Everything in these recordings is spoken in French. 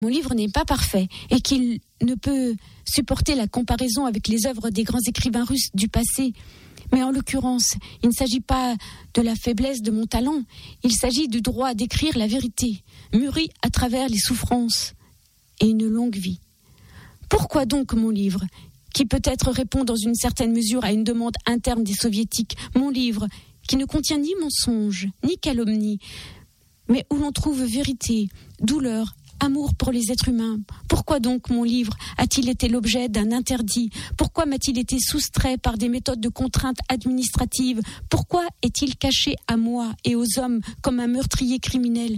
mon livre n'est pas parfait et qu'il ne peut supporter la comparaison avec les œuvres des grands écrivains russes du passé. Mais en l'occurrence, il ne s'agit pas de la faiblesse de mon talent, il s'agit du droit d'écrire la vérité, mûrie à travers les souffrances et une longue vie. Pourquoi donc mon livre, qui peut-être répond dans une certaine mesure à une demande interne des soviétiques, mon livre, qui ne contient ni mensonge, ni calomnie, mais où l'on trouve vérité, douleur, amour pour les êtres humains. Pourquoi donc mon livre a-t-il été l'objet d'un interdit? Pourquoi m'a-t-il été soustrait par des méthodes de contrainte administrative? Pourquoi est-il caché à moi et aux hommes comme un meurtrier criminel?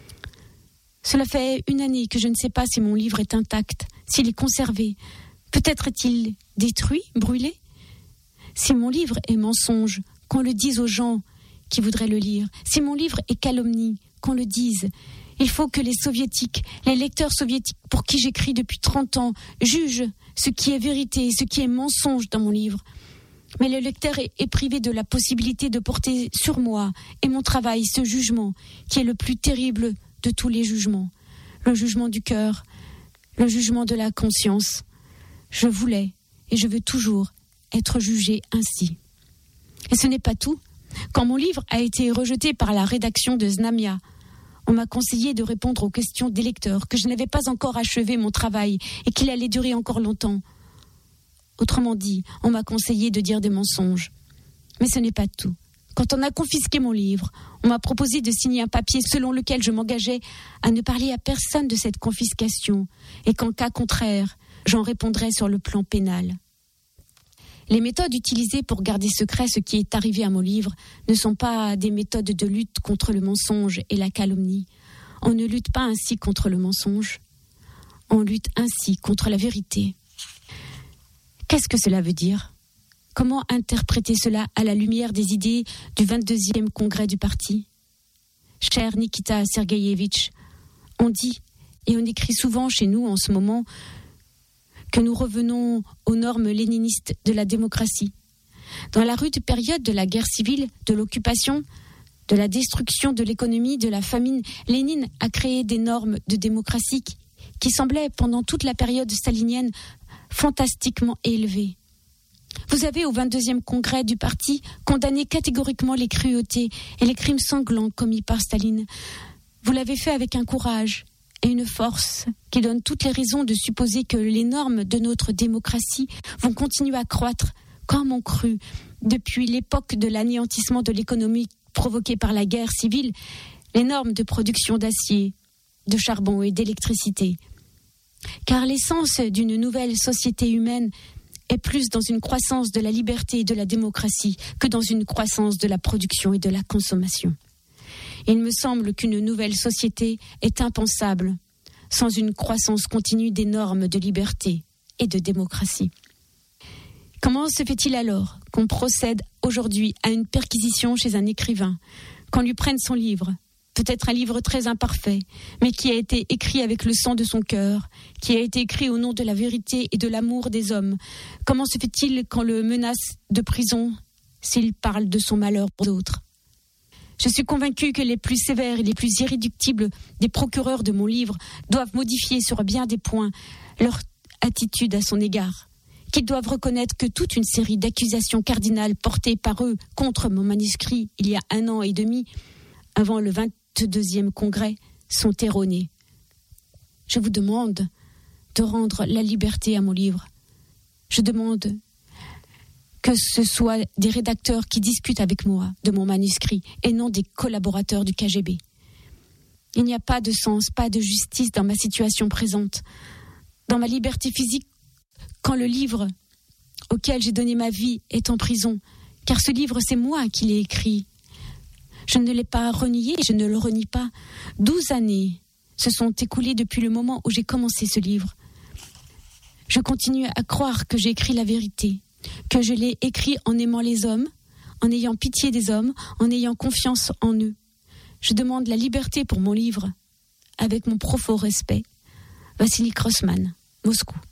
Cela fait 1 année que je ne sais pas si mon livre est intact, s'il est conservé. Peut-être est-il détruit, brûlé? Si mon livre est mensonge, qu'on le dise aux gens qui voudraient le lire. Si mon livre est calomnie, qu'on le dise. Il faut que les soviétiques, les lecteurs soviétiques pour qui j'écris depuis 30 ans, jugent ce qui est vérité et ce qui est mensonge dans mon livre. Mais le lecteur est privé de la possibilité de porter sur moi et mon travail ce jugement qui est le plus terrible de tous les jugements. Le jugement du cœur, le jugement de la conscience. Je voulais et je veux toujours être jugé ainsi. Et ce n'est pas tout. Quand mon livre a été rejeté par la rédaction de Znamia, on m'a conseillé de répondre aux questions des lecteurs, que je n'avais pas encore achevé mon travail et qu'il allait durer encore longtemps. Autrement dit, on m'a conseillé de dire des mensonges. Mais ce n'est pas tout. Quand on a confisqué mon livre, on m'a proposé de signer un papier selon lequel je m'engageais à ne parler à personne de cette confiscation et qu'en cas contraire, j'en répondrais sur le plan pénal. Les méthodes utilisées pour garder secret ce qui est arrivé à mon livre ne sont pas des méthodes de lutte contre le mensonge et la calomnie. On ne lutte pas ainsi contre le mensonge. On lutte ainsi contre la vérité. Qu'est-ce que cela veut dire? Comment interpréter cela à la lumière des idées du 22e congrès du parti? Cher Nikita Sergueïevitch, on dit et on écrit souvent chez nous en ce moment que nous revenons aux normes léninistes de la démocratie. Dans la rude période de la guerre civile, de l'occupation, de la destruction de l'économie, de la famine, Lénine a créé des normes de démocratie qui semblaient, pendant toute la période stalinienne, fantastiquement élevées. Vous avez, au 22e congrès du parti, condamné catégoriquement les cruautés et les crimes sanglants commis par Staline. Vous l'avez fait avec un courage et une force qui donne toutes les raisons de supposer que les normes de notre démocratie vont continuer à croître comme on crut depuis l'époque de l'anéantissement de l'économie provoquée par la guerre civile, les normes de production d'acier, de charbon et d'électricité. Car l'essence d'une nouvelle société humaine est plus dans une croissance de la liberté et de la démocratie que dans une croissance de la production et de la consommation. Il me semble qu'une nouvelle société est impensable sans une croissance continue des normes de liberté et de démocratie. Comment se fait-il alors qu'on procède aujourd'hui à une perquisition chez un écrivain, qu'on lui prenne son livre, peut-être un livre très imparfait, mais qui a été écrit avec le sang de son cœur, qui a été écrit au nom de la vérité et de l'amour des hommes? Comment se fait-il qu'on le menace de prison s'il parle de son malheur aux autres? Je suis convaincue que les plus sévères et les plus irréductibles des procureurs de mon livre doivent modifier sur bien des points leur attitude à son égard, qu'ils doivent reconnaître que toute une série d'accusations cardinales portées par eux contre mon manuscrit il y a 1 an et demi, avant le 22e congrès, sont erronées. Je vous demande de rendre la liberté à mon livre. Je demande que ce soit des rédacteurs qui discutent avec moi de mon manuscrit et non des collaborateurs du KGB. Il n'y a pas de sens, pas de justice dans ma situation présente. Dans ma liberté physique, quand le livre auquel j'ai donné ma vie est en prison, car ce livre, c'est moi qui l'ai écrit. Je ne l'ai pas renié et je ne le renie pas. 12 années se sont écoulées depuis le moment où j'ai commencé ce livre. Je continue à croire que j'ai écrit la vérité, que je l'ai écrit en aimant les hommes, en ayant pitié des hommes, en ayant confiance en eux. Je demande la liberté pour mon livre, avec mon profond respect. Vassili Grossman, Moscou.